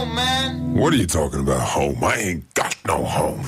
home, man. What are you talking about, home? I ain't got no home.